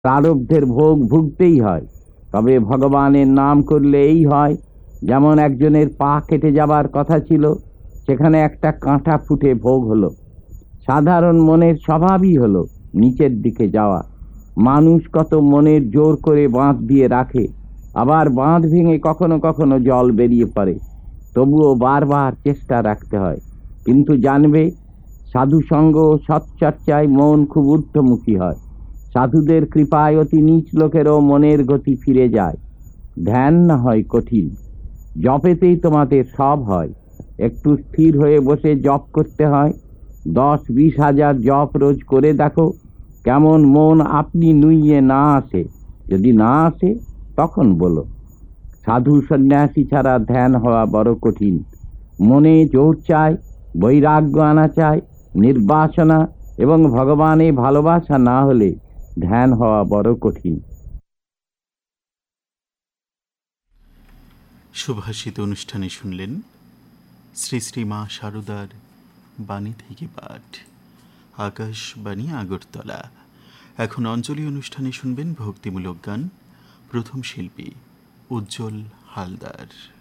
প্রারব্ধের ভোগ ভুগতেই হয়। তবে ভগবানের নাম করলে এই হয়, যেমন একজনের পা কেটে যাবার কথা ছিল, সেখানে একটা কাঁটা ফুটে ভোগ হলো। সাধারণ মনের স্বভাবই হলো নিচের দিকে যাওয়া। মানুষ কত মনের জোর করে বাঁধ দিয়ে রাখে, আবার বাঁধ ভেঙে কখনো কখনো জল বেরিয়ে পড়ে। তবুও বারবার চেষ্টা রাখতে হয়। কিন্তু জানবে, সাধু সঙ্গ ও সৎচর্চায় মন খুব ঊর্ধ্বমুখী হয়। সাধুদের কৃপায় অতি নীচ লোকেরও মনের গতি ফিরে যায়। ধ্যান না হয় কঠিন, জপেতেই তোমাদের সব হয়। একটু স্থির হয়ে বসে জপ করতে হয়। 10-20 হাজার জপ রোজ করে দেখো, কেমন মন আপনি নুইয়ে না আসে। যদি না আসে তখন বলো। সাধু সন্ন্যাসী ছাড়া ধ্যান হওয়া বড় কঠিন। মনে জোর চায়, বৈরাগ্য আনা চায়, নির্বাসনা এবং ভগবানে ভালোবাসা না হলে ধ্যান হওয়া বড় কঠিন। সুভাষিত অনুষ্ঠানে শুনলেন শ্রী শ্রী মা শারদার বাণী থেকে পাঠ। আকাশবাণী আগরতলা। এখন অঞ্জলি অনুষ্ঠানে শুনবেন ভক্তিমূলক গান। প্রথম শিল্পী উজ্জ্বল হালদার।